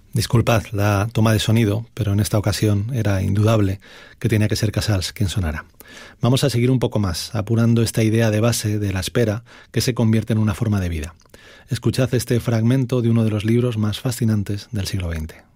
Disculpad la toma de sonido, pero en esta ocasión era indudable que tenía que ser Casals quien sonara. Vamos a seguir un poco más, apurando esta idea de base de la espera que se convierte en una forma de vida. Escuchad este fragmento de uno de los libros más fascinantes del siglo XX.